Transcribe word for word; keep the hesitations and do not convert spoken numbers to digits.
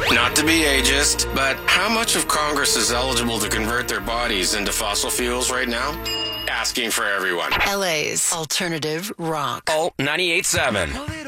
Not to be ageist, but how much of Congress is eligible to convert their bodies into fossil fuels right now? Asking for everyone. L A's alternative rock. Oh, ninety-eight point seven.